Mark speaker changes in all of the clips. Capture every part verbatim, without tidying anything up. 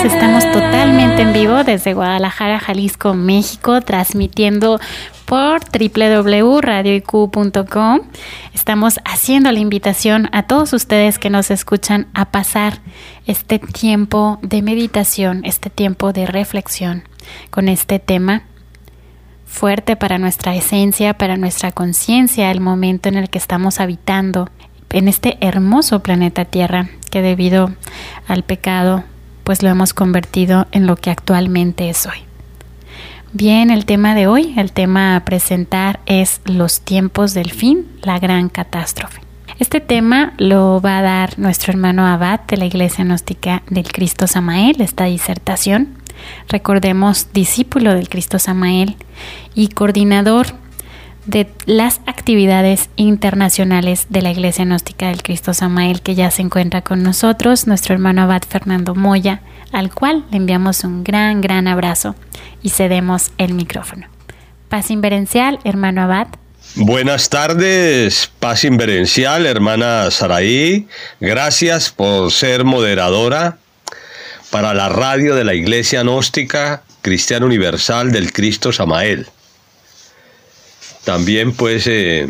Speaker 1: días. Estamos totalmente en vivo desde Guadalajara, Jalisco, México, transmitiendo por doble u doble u doble u punto radio i cu punto com. Estamos haciendo la invitación a todos ustedes que nos escuchan a pasar este tiempo de meditación, este tiempo de reflexión con este tema fuerte para nuestra esencia, para nuestra conciencia, el momento en el que estamos habitando en este hermoso planeta Tierra, que debido al pecado, pues lo hemos convertido en lo que actualmente es hoy. Bien, el tema de hoy, el tema a presentar es los tiempos del fin, la gran catástrofe. Este tema lo va a dar nuestro hermano Abad de la Iglesia Gnóstica del Cristo Samael, esta disertación. Recordemos, discípulo del Cristo Samael y coordinador de las actividades internacionales de la Iglesia Gnóstica del Cristo Samael, que ya se encuentra con nosotros, nuestro hermano Abad Fernando Moya, al cual le enviamos un gran, gran abrazo y cedemos el micrófono. Paz inverencial, hermano Abad.
Speaker 2: Buenas tardes, Paz inverencial, hermana Saraí. Gracias por ser moderadora para la radio de la Iglesia Gnóstica Cristiana Universal del Cristo Samael. También pues eh,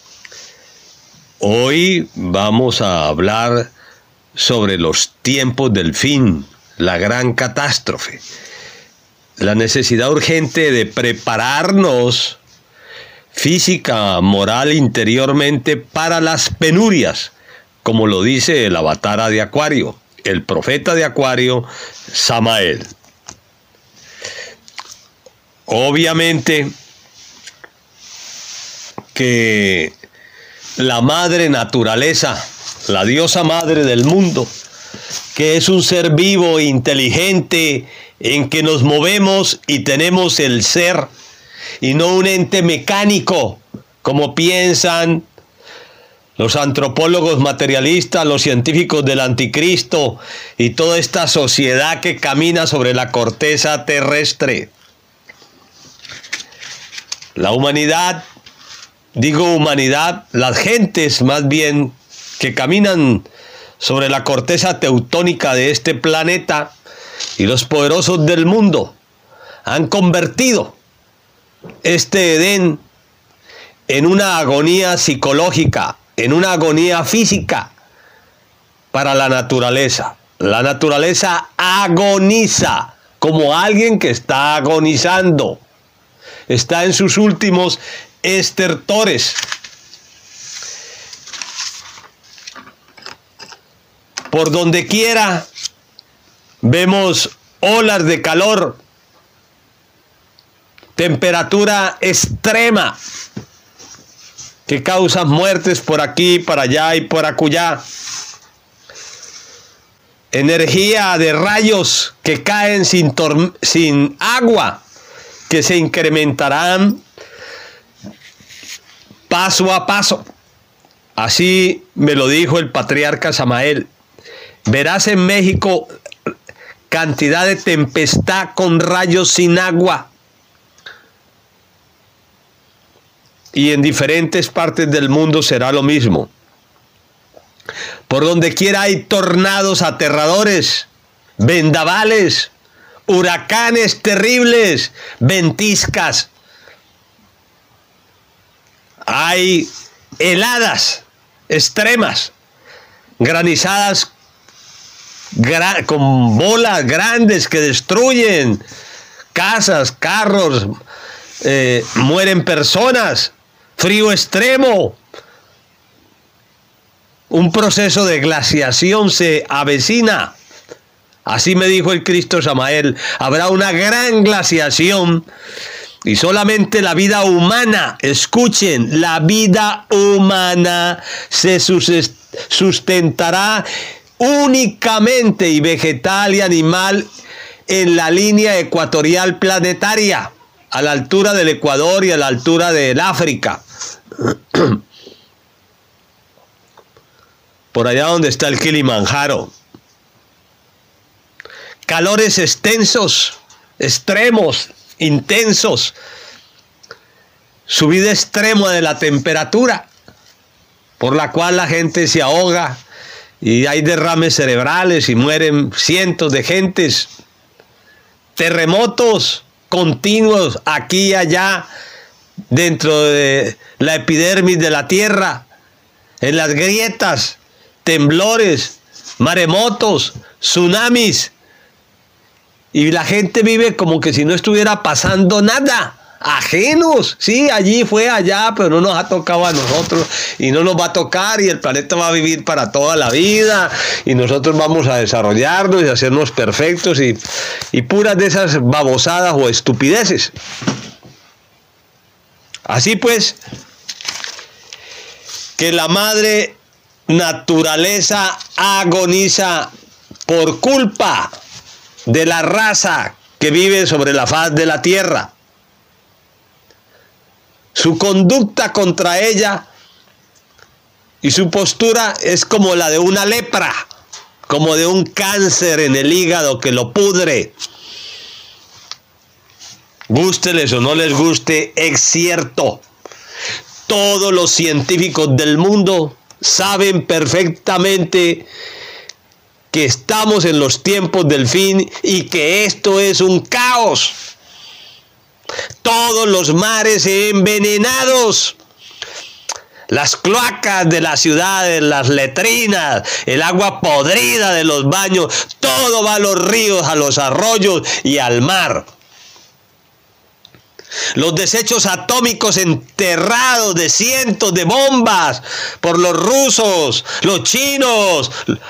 Speaker 2: hoy vamos a hablar sobre los tiempos del fin, la gran catástrofe, la necesidad urgente de prepararnos física, moral, interiormente para las penurias, como lo dice el avatara de Acuario, el profeta de Acuario, Samael. Obviamente que la madre naturaleza, la diosa madre del mundo, que es un ser vivo e inteligente en que nos movemos y tenemos el ser, y no un ente mecánico, como piensan los antropólogos materialistas, los científicos del anticristo y toda esta sociedad que camina sobre la corteza terrestre. La humanidad, digo humanidad, las gentes más bien que caminan sobre la corteza teutónica de este planeta y los poderosos del mundo han convertido este Edén en una agonía psicológica, en una agonía física para la naturaleza. La naturaleza agoniza como alguien que está agonizando, está en sus últimos estertores. Por donde quiera vemos olas de calor, temperatura extrema que causan muertes por aquí, para allá y por acullá. Energía de rayos que caen sin, sin agua, que se incrementarán paso a paso. Así me lo dijo el patriarca Samael. Verás en México cantidad de tempestad con rayos sin agua. Y en diferentes partes del mundo será lo mismo. Por donde quiera hay tornados aterradores, vendavales, huracanes terribles, ventiscas. Hay heladas extremas, granizadas gra- con bolas grandes que destruyen casas, carros, eh, mueren personas, frío extremo. Un proceso de glaciación se avecina. Así me dijo el Cristo Samael. Habrá una gran glaciación y solamente la vida humana, escuchen, la vida humana se sustentará únicamente, y vegetal y animal, en la línea ecuatorial planetaria, a la altura del Ecuador y a la altura del África. Por allá donde está el Kilimanjaro. Calores extensos, extremos, intensos. Subida extrema de la temperatura, por la cual la gente se ahoga y hay derrames cerebrales y mueren cientos de gentes. terremotos continuos aquí y allá dentro de la epidermis de la Tierra, en las grietas, temblores, maremotos, tsunamis, y la gente vive como que si no estuviera pasando nada, ajenos. Sí, allí fue allá, pero no nos ha tocado a nosotros y no nos va a tocar, y el planeta va a vivir para toda la vida y nosotros vamos a desarrollarnos y a hacernos perfectos y, y puras de esas babosadas o estupideces. Así pues, que la madre naturaleza agoniza por culpa de la raza que vive sobre la faz de la tierra. Su conducta contra ella y su postura es como la de una lepra, como de un cáncer en el hígado que lo pudre. Gústeles o no les guste, es cierto. Todos los científicos del mundo saben perfectamente que estamos en los tiempos del fin y que esto es un caos. Todos los mares envenenados, las cloacas de las ciudades, las letrinas, el agua podrida de los baños, todo va a los ríos, a los arroyos y al mar. Los desechos atómicos enterrados de cientos de bombas por los rusos, los chinos,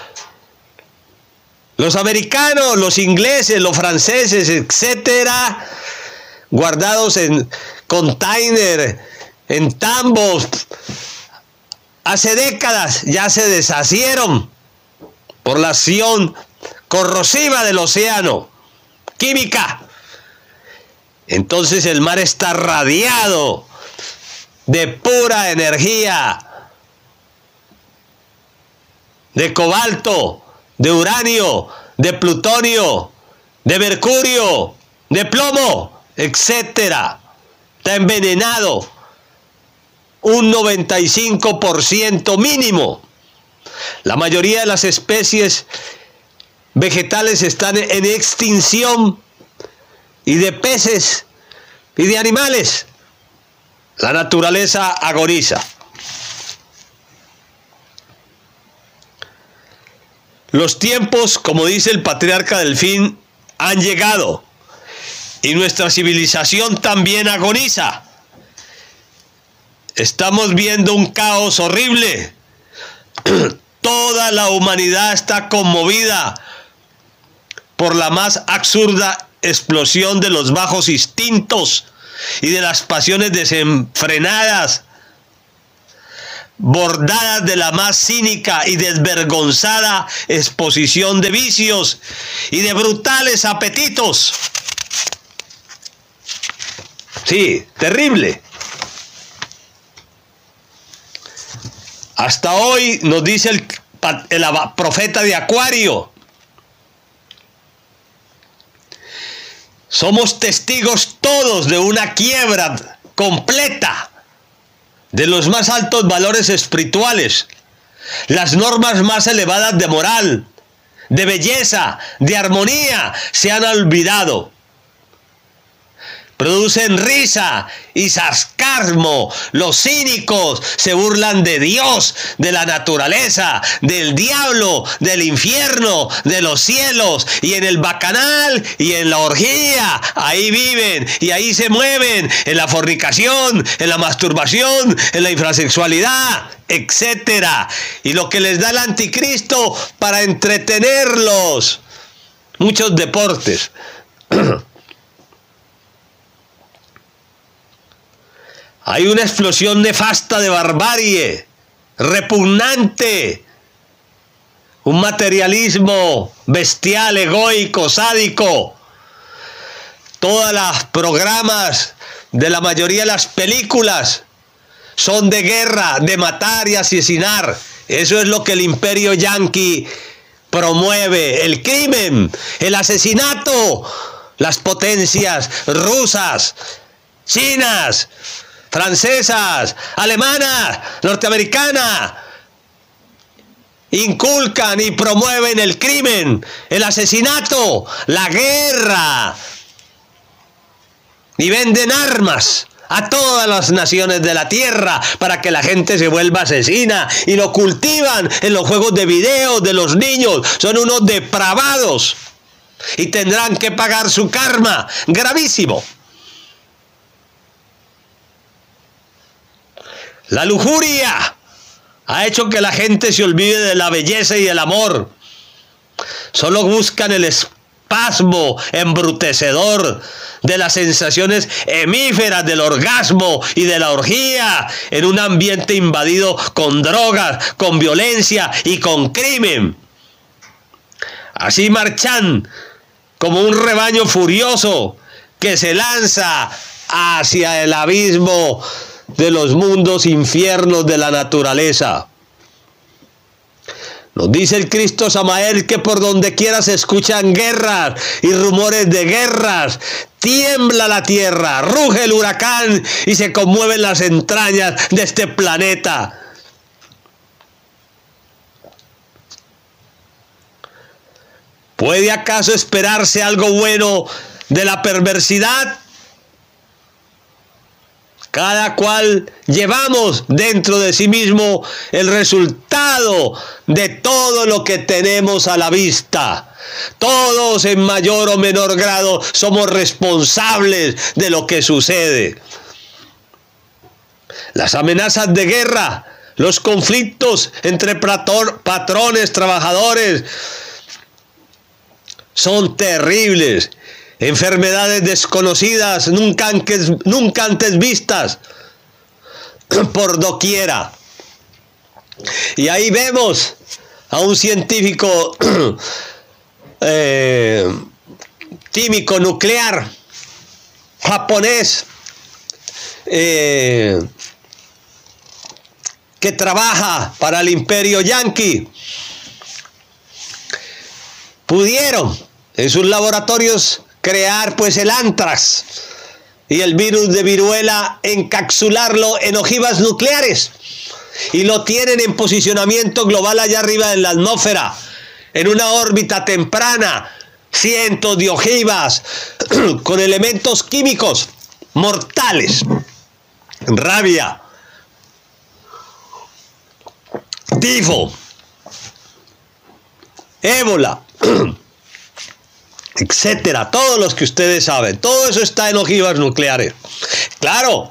Speaker 2: los americanos, los ingleses, los franceses, etcétera, guardados en container, en tambos, hace décadas ya se deshacieron por la acción corrosiva del océano, química. Entonces el mar está radiado de pura energía, de cobalto, de uranio, de plutonio, de mercurio, de plomo, etcétera. Está envenenado un noventa y cinco por ciento mínimo. La mayoría de las especies vegetales están en extinción, y de peces y de animales. La naturaleza agoniza. Los tiempos, como dice el patriarca del fin, han llegado, y nuestra civilización también agoniza. Estamos viendo un caos horrible. Toda la humanidad está conmovida por la más absurda explosión de los bajos instintos y de las pasiones desenfrenadas, bordadas de la más cínica y desvergonzada exposición de vicios y de brutales apetitos. Sí, terrible. Hasta hoy nos dice el, el profeta de Acuario: somos testigos todos de una quiebra completa de los más altos valores espirituales. Las normas más elevadas de moral, de belleza, de armonía se han olvidado. Producen risa y sarcasmo. Los cínicos se burlan de Dios, de la naturaleza, del diablo, del infierno, de los cielos, y en el bacanal y en la orgía, ahí viven y ahí se mueven, en la fornicación, en la masturbación, en la infrasexualidad, etcétera. Y lo que les da el anticristo para entretenerlos, muchos deportes. Hay una explosión nefasta de barbarie, repugnante, un materialismo bestial, egoico, sádico. Todos los programas de la mayoría de las películas son de guerra, de matar y asesinar. Eso es lo que el imperio yanqui promueve: el crimen, el asesinato. Las potencias rusas, chinas, francesas, alemanas, norteamericanas, inculcan y promueven el crimen, el asesinato, la guerra, y venden armas a todas las naciones de la tierra para que la gente se vuelva asesina, y lo cultivan en los juegos de video de los niños. Son unos depravados y tendrán que pagar su karma gravísimo. La lujuria ha hecho que la gente se olvide de la belleza y el amor. Solo buscan el espasmo embrutecedor de las sensaciones hemíferas del orgasmo y de la orgía en un ambiente invadido con drogas, con violencia y con crimen. Así marchan como un rebaño furioso que se lanza hacia el abismo de los mundos infiernos de la naturaleza. Nos dice el Cristo Samael que por donde quiera se escuchan guerras y rumores de guerras. Tiembla la tierra, ruge el huracán y se conmueven las entrañas de este planeta. ¿Puede acaso esperarse algo bueno de la perversidad? Cada cual llevamos dentro de sí mismo el resultado de todo lo que tenemos a la vista. Todos en mayor o menor grado somos responsables de lo que sucede. Las amenazas de guerra, los conflictos entre patrones, trabajadores, son terribles. Enfermedades desconocidas, nunca antes, nunca antes vistas, por doquiera. Y ahí vemos a un científico eh, químico nuclear japonés eh, que trabaja para el imperio yanqui. Pudieron en sus laboratorios crear pues el antrax y el virus de viruela, encapsularlo en ojivas nucleares, y lo tienen en posicionamiento global allá arriba en la atmósfera, en una órbita temprana, cientos de ojivas con elementos químicos mortales, rabia, tifo, ébola, etcétera, todos los que ustedes saben. Todo eso está en ojivas nucleares. Claro,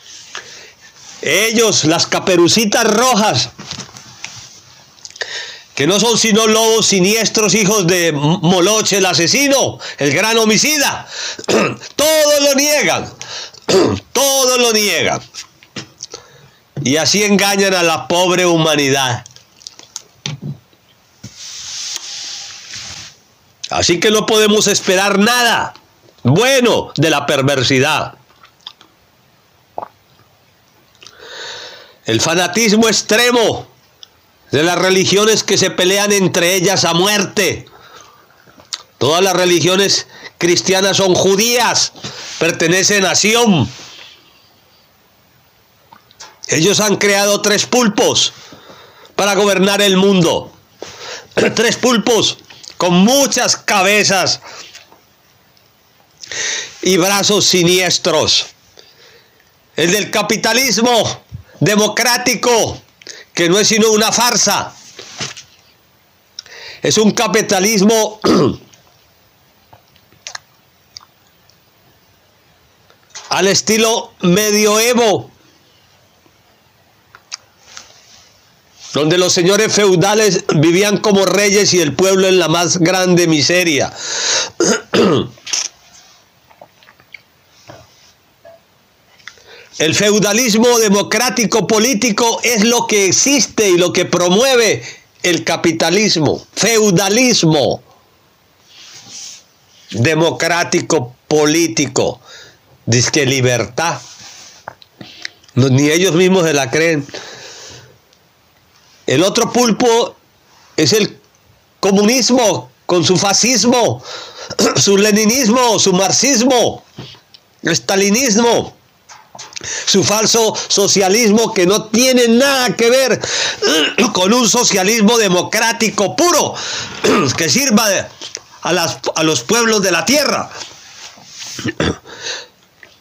Speaker 2: ellos, las caperucitas rojas, que no son sino lobos siniestros, hijos de Moloch el asesino, el gran homicida, todo lo niegan, todo lo niegan, y así engañan a la pobre humanidad. Así que no podemos esperar nada bueno de la perversidad. El fanatismo extremo de las religiones que se pelean entre ellas a muerte. Todas las religiones cristianas son judías, pertenecen a Sion. Ellos han creado tres pulpos para gobernar el mundo. Tres pulpos con muchas cabezas y brazos siniestros. El del capitalismo democrático, que no es sino una farsa. Es un capitalismo al estilo medioevo, donde los señores feudales vivían como reyes y el pueblo en la más grande miseria. El feudalismo democrático político es lo que existe y lo que promueve el capitalismo. Feudalismo democrático político. Dice que libertad. No, ni ellos mismos se la creen. El otro pulpo es el comunismo con su fascismo, su leninismo, su marxismo, el stalinismo, su falso socialismo, que no tiene nada que ver con un socialismo democrático puro que sirva a, las, a los pueblos de la tierra.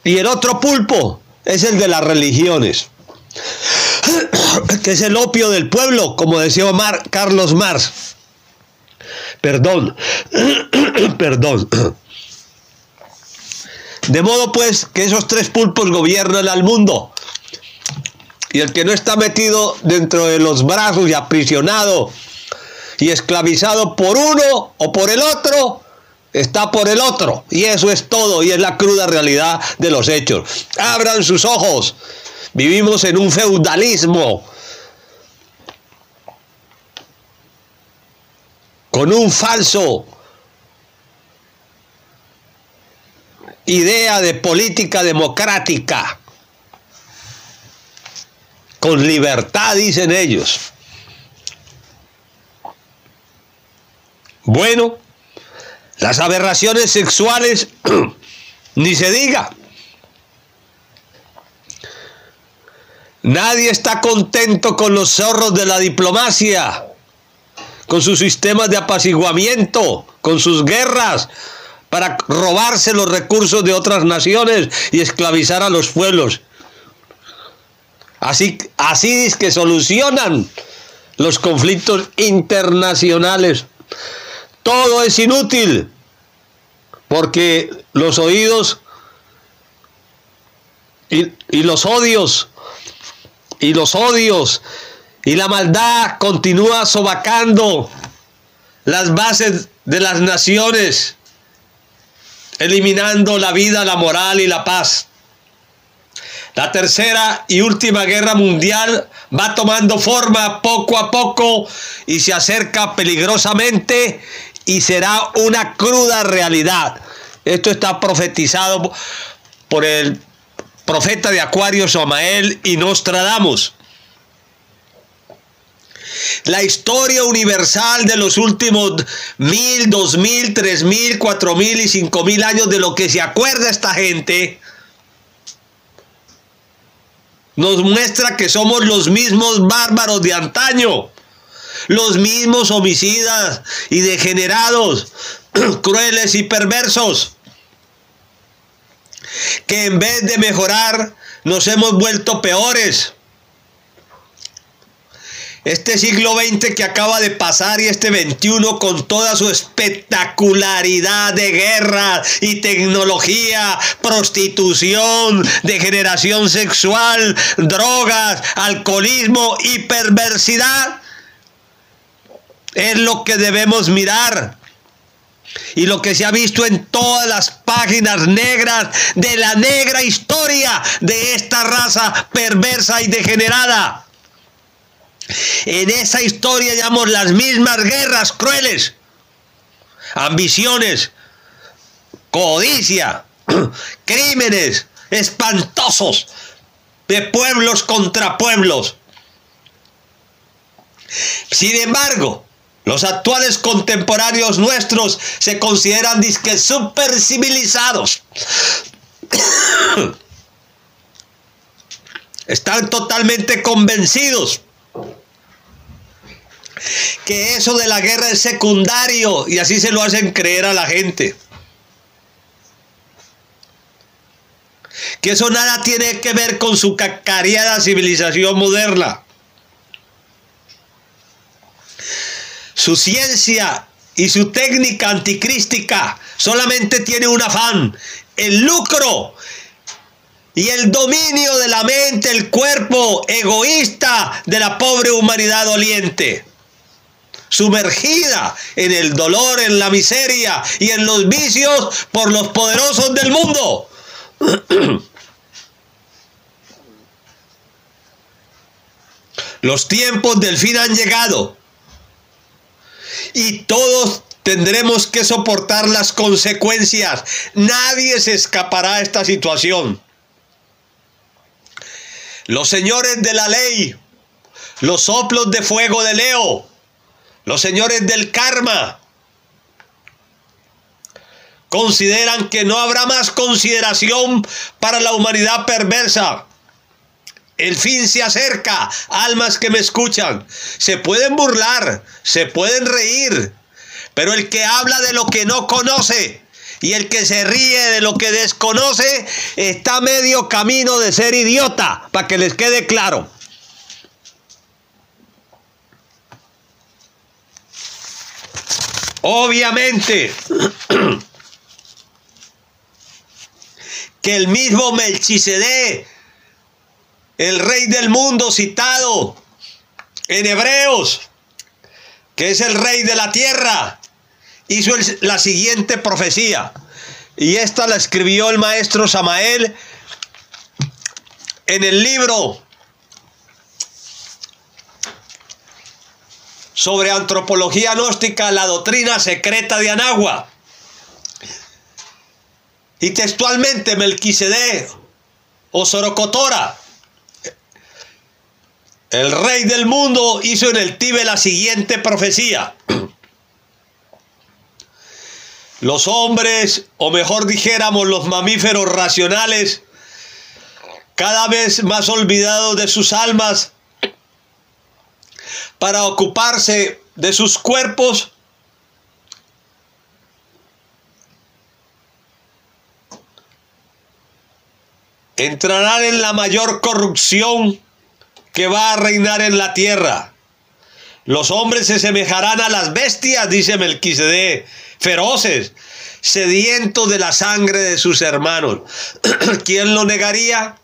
Speaker 2: Y el otro pulpo es el de las religiones, que es el opio del pueblo, como decía Mar, Carlos Marx. Perdón, perdón. De modo pues que esos tres pulpos gobiernan al mundo. Y el que no está metido dentro de los brazos y aprisionado y esclavizado por uno o por el otro, está por el otro. Y eso es todo, y es la cruda realidad de los hechos. Abran sus ojos. Vivimos en un feudalismo con un falso idea de política democrática, con libertad, dicen ellos. Bueno, las aberraciones sexuales, ni se diga. Nadie está contento con los zorros de la diplomacia, con sus sistemas de apaciguamiento, con sus guerras, para robarse los recursos de otras naciones y esclavizar a los pueblos. Así, así es que solucionan los conflictos internacionales. Todo es inútil, porque los oídos y, y los odios, y los odios, y la maldad continúa sobacando las bases de las naciones, eliminando la vida, la moral y la paz. La tercera y última guerra mundial va tomando forma poco a poco y se acerca peligrosamente y será una cruda realidad. Esto está profetizado por el profeta de Acuario, Samael y Nostradamus. La historia universal de los últimos mil, dos mil, tres mil, cuatro mil y cinco mil años, de lo que se acuerda esta gente, nos muestra que somos los mismos bárbaros de antaño, los mismos homicidas y degenerados, crueles y perversos, que en vez de mejorar nos hemos vuelto peores. Este siglo veinte que acaba de pasar y este veintiuno, con toda su espectacularidad de guerra y tecnología, prostitución, degeneración sexual, drogas, alcoholismo y perversidad, es lo que debemos mirar. Y lo que se ha visto en todas las páginas negras de la negra historia de esta raza perversa y degenerada. En esa historia hallamos las mismas guerras crueles, ambiciones, codicia, crímenes espantosos de pueblos contra pueblos. Sin embargo, los actuales contemporáneos nuestros se consideran disque supercivilizados. Están totalmente convencidos que eso de la guerra es secundario, y así se lo hacen creer a la gente. Que eso nada tiene que ver con su cacareada civilización moderna. Su ciencia y su técnica anticrística solamente tiene un afán: el lucro y el dominio de la mente, el cuerpo egoísta de la pobre humanidad doliente, sumergida en el dolor, en la miseria y en los vicios por los poderosos del mundo. Los tiempos del fin han llegado y todos tendremos que soportar las consecuencias. Nadie se escapará de esta situación. Los señores de la ley, los soplos de fuego de Leo, los señores del karma, consideran que no habrá más consideración para la humanidad perversa. El fin se acerca, almas que me escuchan. Se pueden burlar, se pueden reír, pero el que habla de lo que no conoce, Y el que se ríe de lo que desconoce está a medio camino de ser idiota, para que les quede claro. Obviamente que el mismo Melquisedec, el rey del mundo citado en Hebreos, que es el rey de la tierra, hizo el, la siguiente profecía, y esta la escribió el maestro Samael en el libro sobre antropología gnóstica, la doctrina secreta de Anagua. Y textualmente Melquisedec o Zorocotora, el rey del mundo, hizo en el Tíbet la siguiente profecía. Los hombres, o mejor dijéramos los mamíferos racionales, cada vez más olvidados de sus almas para ocuparse de sus cuerpos, entrarán en la mayor corrupción que va a reinar en la tierra. Los hombres se semejarán a las bestias, dice Melquisedec, feroces, sedientos de la sangre de sus hermanos. ¿Quién lo negaría?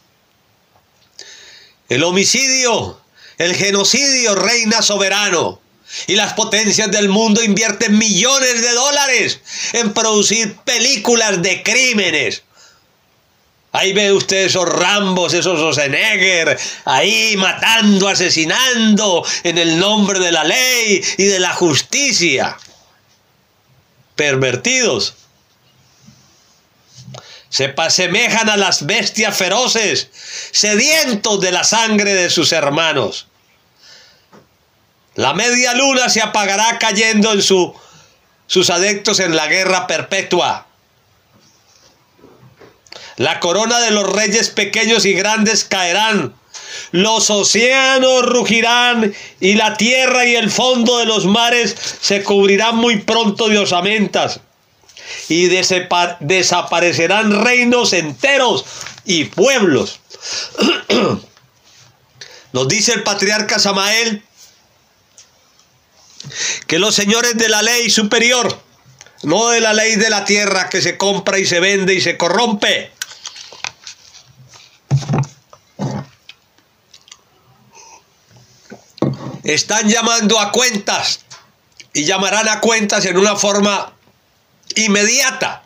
Speaker 2: El homicidio, el genocidio reina soberano, y las potencias del mundo invierten millones de dólares en producir películas de crímenes. Ahí ve usted esos Rambos, esos Schwarzenegger, ahí matando, asesinando en el nombre de la ley y de la justicia. Pervertidos. Se asemejan a las bestias feroces, sedientos de la sangre de sus hermanos. La media luna se apagará cayendo en su, sus adeptos en la guerra perpetua. La corona de los reyes pequeños y grandes caerán. Los océanos rugirán y la tierra y el fondo de los mares se cubrirán muy pronto de osamentas. Y desaparecerán reinos enteros y pueblos. Nos dice el patriarca Samael que los señores de la ley superior, no de la ley de la tierra que se compra y se vende y se corrompe, están llamando a cuentas, y llamarán a cuentas en una forma inmediata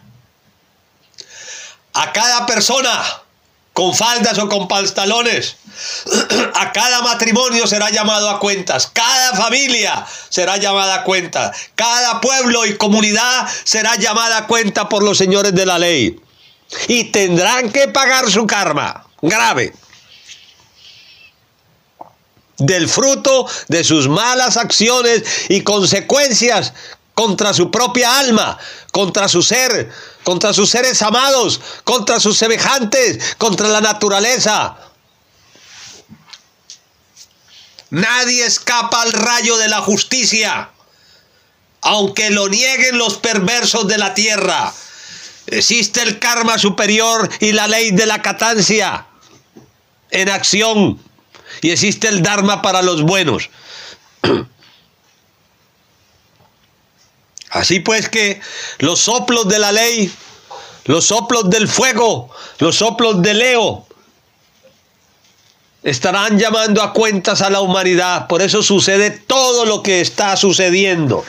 Speaker 2: a cada persona con faldas o con pantalones. A cada matrimonio será llamado a cuentas, cada familia será llamada a cuentas, cada pueblo y comunidad será llamada a cuenta por los señores de la ley, y tendrán que pagar su karma grave del fruto de sus malas acciones y consecuencias contra su propia alma, contra su ser, contra sus seres amados, contra sus semejantes, contra la naturaleza. Nadie escapa al rayo de la justicia, aunque lo nieguen los perversos de la tierra. Existe el karma superior y la ley de la catancia en acción. Y existe el Dharma para los buenos. Así pues que los soplos de la ley, los soplos del fuego, los soplos de Leo, estarán llamando a cuentas a la humanidad. Por eso sucede todo lo que está sucediendo.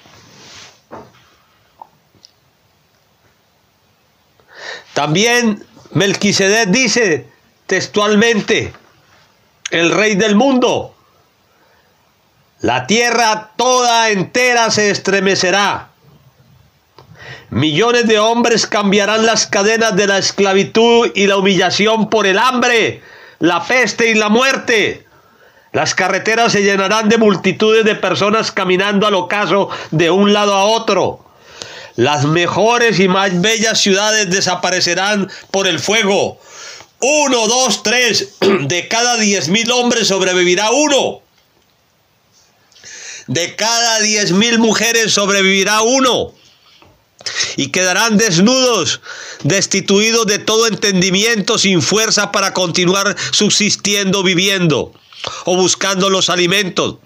Speaker 2: También Melquisedec dice textualmente, el rey del mundo, la tierra toda entera se estremecerá. Millones de hombres cambiarán las cadenas de la esclavitud y la humillación por el hambre, la peste y la muerte. Las carreteras se llenarán de multitudes de personas caminando al ocaso de un lado a otro. Las mejores y más bellas ciudades desaparecerán por el fuego. Uno, dos, tres, de cada diez mil hombres sobrevivirá uno. De cada diez mil mujeres sobrevivirá uno. y quedarán desnudos, destituidos de todo entendimiento, sin fuerza para continuar subsistiendo, viviendo o buscando los alimentos.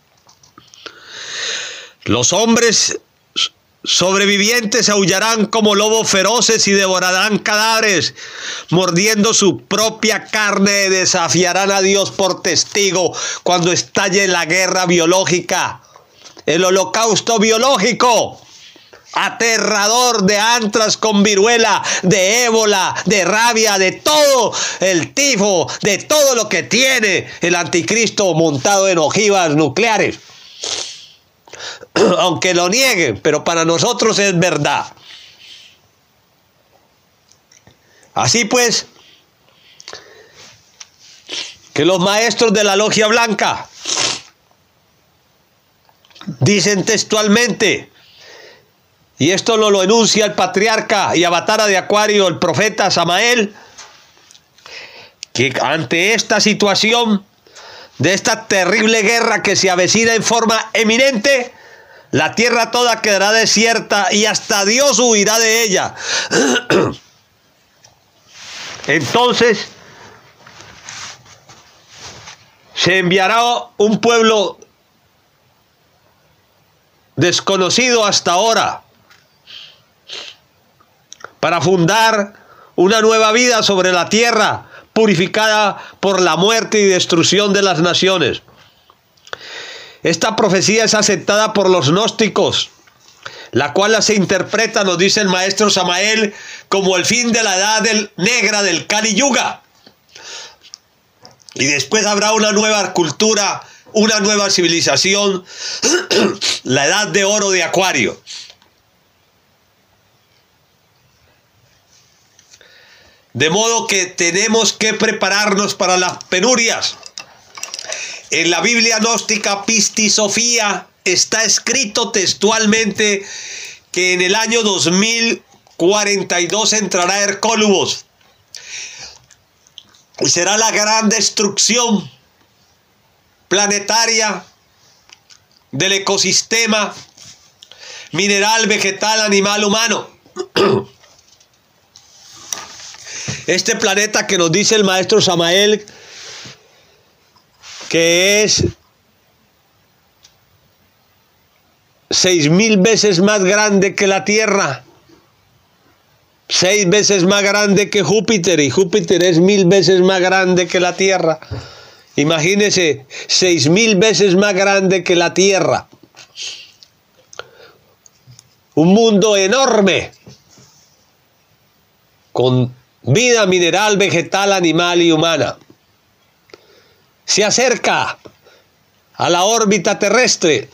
Speaker 2: Los hombres sobrevivientes aullarán como lobos feroces y devorarán cadáveres, mordiendo su propia carne, desafiarán a Dios por testigo cuando estalle la guerra biológica, el holocausto biológico, aterrador, de antras con viruela, de ébola, de rabia, de todo el tifo, de todo lo que tiene el anticristo montado en ojivas nucleares. Aunque lo nieguen, pero para nosotros es verdad. Así pues, que los maestros de la Logia Blanca dicen textualmente, y esto nos lo enuncia el patriarca y avatara de Acuario, el profeta Samael, que ante esta situación de esta terrible guerra que se avecina en forma eminente, la tierra toda quedará desierta y hasta Dios huirá de ella. Entonces se enviará un pueblo desconocido hasta ahora para fundar una nueva vida sobre la tierra, purificada por la muerte y destrucción de las naciones. Esta profecía es aceptada por los gnósticos, la cual se interpreta, nos dice el maestro Samael, como el fin de la edad del, negra del Kali Yuga. Y después habrá una nueva cultura, una nueva civilización, la edad de oro de Acuario. De modo que tenemos que prepararnos para las penurias. En la Biblia gnóstica Pistisofía está escrito textualmente que en el año dos mil cuarenta y dos entrará Hercólubos y será la gran destrucción planetaria del ecosistema mineral, vegetal, animal, humano. Este planeta que nos dice el maestro Samael que es seis mil veces más grande que la Tierra, seis veces más grande que Júpiter, y Júpiter es mil veces más grande que la Tierra. Imagínense, seis mil veces más grande que la Tierra. Un mundo enorme, con vida mineral, vegetal, animal y humana. Se acerca a la órbita terrestre